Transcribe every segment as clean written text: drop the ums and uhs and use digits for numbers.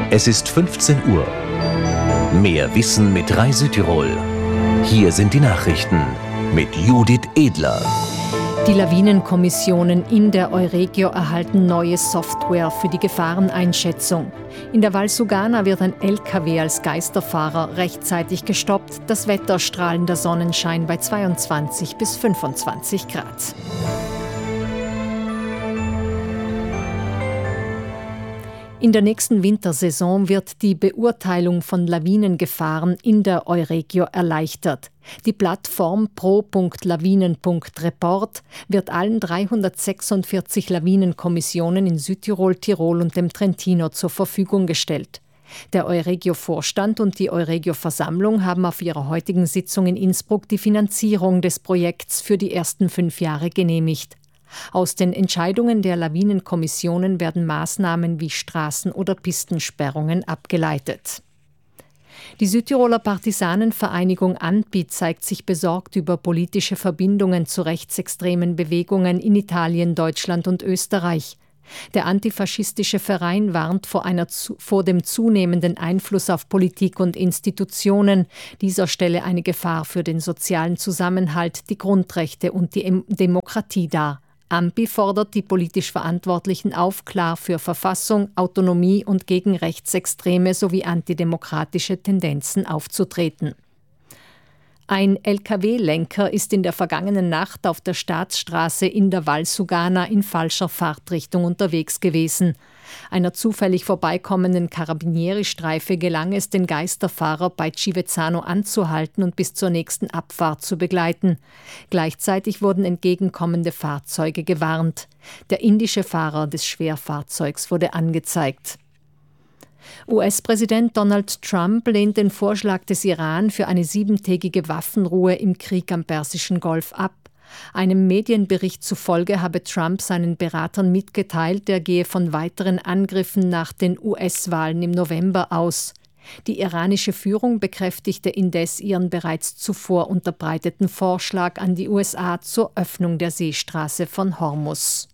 Es ist 15 Uhr. Mehr Wissen mit Rai Südtirol. Hier sind die Nachrichten mit Judith Edler. Die Lawinenkommissionen in der Euregio erhalten neue Software für die Gefahreneinschätzung. In der Val Sugana wird ein LKW als Geisterfahrer rechtzeitig gestoppt. Das Wetter strahlender Sonnenschein bei 22 bis 25 Grad. In der nächsten Wintersaison wird die Beurteilung von Lawinengefahren in der Euregio erleichtert. Die Plattform pro.lawinen.report wird allen 346 Lawinenkommissionen in Südtirol, Tirol und dem Trentino zur Verfügung gestellt. Der Euregio-Vorstand und die Euregio-Versammlung haben auf ihrer heutigen Sitzung in Innsbruck die Finanzierung des Projekts für die ersten 5 Jahre genehmigt. Aus den Entscheidungen der Lawinenkommissionen werden Maßnahmen wie Straßen- oder Pistensperrungen abgeleitet. Die Südtiroler Partisanenvereinigung ANPI zeigt sich besorgt über politische Verbindungen zu rechtsextremen Bewegungen in Italien, Deutschland und Österreich. Der antifaschistische Verein warnt vor dem zunehmenden Einfluss auf Politik und Institutionen. Dieser stelle eine Gefahr für den sozialen Zusammenhalt, die Grundrechte und die Demokratie dar. ANPI fordert die politisch Verantwortlichen auf, klar für Verfassung, Autonomie und gegen rechtsextreme sowie antidemokratische Tendenzen aufzutreten. Ein LKW-Lenker ist in der vergangenen Nacht auf der Staatsstraße in der Val Sugana in falscher Fahrtrichtung unterwegs gewesen. Einer zufällig vorbeikommenden Carabinieri-Streife gelang es, den Geisterfahrer bei Civezzano anzuhalten und bis zur nächsten Abfahrt zu begleiten. Gleichzeitig wurden entgegenkommende Fahrzeuge gewarnt. Der indische Fahrer des Schwerfahrzeugs wurde angezeigt. US-Präsident Donald Trump lehnt den Vorschlag des Iran für eine 7-tägige Waffenruhe im Krieg am Persischen Golf ab. Einem Medienbericht zufolge habe Trump seinen Beratern mitgeteilt, er gehe von weiteren Angriffen nach den US-Wahlen im November aus. Die iranische Führung bekräftigte indes ihren bereits zuvor unterbreiteten Vorschlag an die USA zur Öffnung der Seestraße von Hormuz.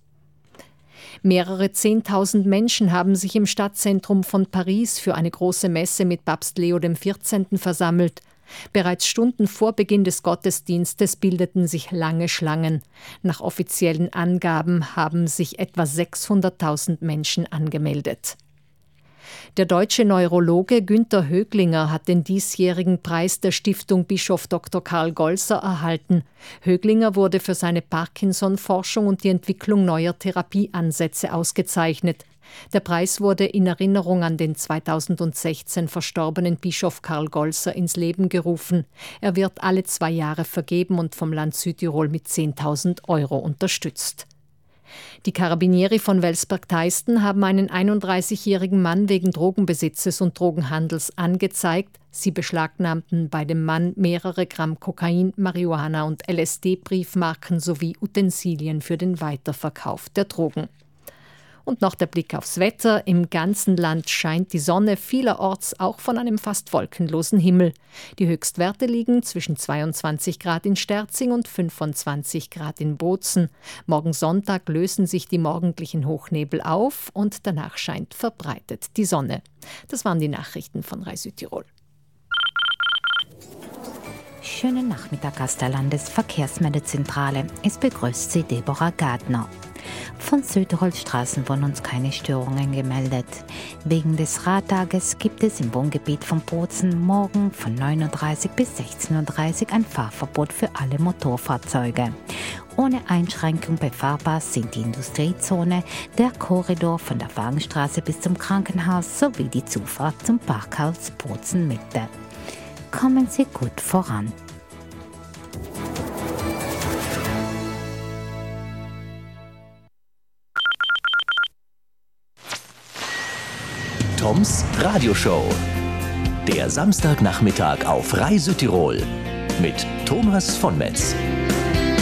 Mehrere 10.000 Menschen haben sich im Stadtzentrum von Paris für eine große Messe mit Papst Leo XIV. Versammelt. Bereits Stunden vor Beginn des Gottesdienstes bildeten sich lange Schlangen. Nach offiziellen Angaben haben sich etwa 600.000 Menschen angemeldet. Der deutsche Neurologe Günter Höglinger hat den diesjährigen Preis der Stiftung Bischof Dr. Karl Golser erhalten. Höglinger wurde für seine Parkinson-Forschung und die Entwicklung neuer Therapieansätze ausgezeichnet. Der Preis wurde in Erinnerung an den 2016 verstorbenen Bischof Karl Golser ins Leben gerufen. Er wird alle 2 Jahre vergeben und vom Land Südtirol mit 10.000 € unterstützt. Die Carabinieri von Welsperg-Teisten haben einen 31-jährigen Mann wegen Drogenbesitzes und Drogenhandels angezeigt. Sie beschlagnahmten bei dem Mann mehrere Gramm Kokain, Marihuana und LSD-Briefmarken sowie Utensilien für den Weiterverkauf der Drogen. Und noch der Blick aufs Wetter. Im ganzen Land scheint die Sonne, vielerorts auch von einem fast wolkenlosen Himmel. Die Höchstwerte liegen zwischen 22 Grad in Sterzing und 25 Grad in Bozen. Morgen Sonntag lösen sich die morgendlichen Hochnebel auf und danach scheint verbreitet die Sonne. Das waren die Nachrichten von Rai Südtirol. Schönen Nachmittag aus der Landesverkehrsmeldezentrale. Es begrüßt Sie Deborah Gardner. Von Südtirols Straßen wurden uns keine Störungen gemeldet. Wegen des Radtages gibt es im Wohngebiet von Bozen morgen von 9.30 bis 16.30 Uhr ein Fahrverbot für alle Motorfahrzeuge. Ohne Einschränkung befahrbar sind die Industriezone, der Korridor von der Wagenstraße bis zum Krankenhaus sowie die Zufahrt zum Parkhaus Bozen Mitte. Kommen Sie gut voran. Toms Radioshow. Der Samstagnachmittag auf Rai Südtirol mit Thomas von Metz.